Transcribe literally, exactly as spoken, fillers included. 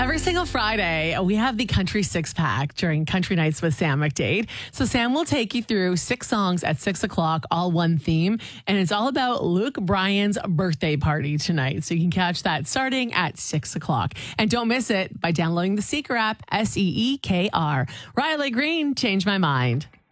Every single Friday, we have the Country Six Pack during Country Nights with Sam McDade. So Sam will take you through six songs at six o'clock, all one theme. And it's all about Luke Bryan's birthday party tonight. So you can catch that starting at six o'clock. And don't miss it by downloading the Seeker app, S E E K R. Riley Green, Change My Mind.